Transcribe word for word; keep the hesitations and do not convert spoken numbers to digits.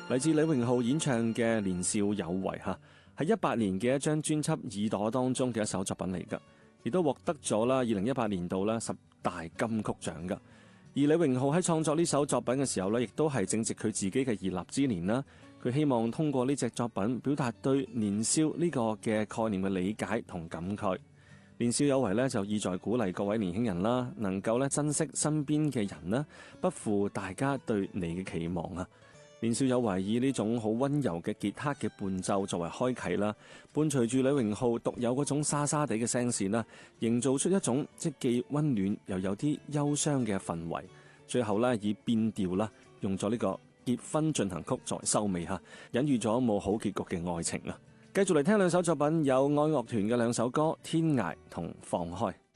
嚟自李榮浩演唱嘅《年少有為》吓，係一八年嘅一張專輯《耳朵》當中嘅一首作品嚟噶，亦都獲得咗啦二零一八年度啦十大金曲獎噶。而李榮浩喺創作呢首作品嘅時候呢，亦都係正值佢自己嘅而立之年啦。佢希望通過呢隻作品表達對年少呢個嘅概念嘅理解同感慨。年少有為呢，就意在鼓勵各位年輕人啦，能夠咧珍惜身邊嘅人啦，不負大家對你嘅期望啊！年少有為以呢種好溫柔嘅吉他嘅伴奏作為開啟啦，伴隨住李榮浩獨有嗰種沙沙地嘅聲線啦，營造出一種即既溫暖又有啲憂傷嘅氛圍。最後咧以變調啦，用咗呢個結婚進行曲作為收尾吓，隱喻咗冇好結局嘅愛情啊！繼續嚟聽兩首作品，有愛樂團嘅兩首歌《天涯》同《放開》。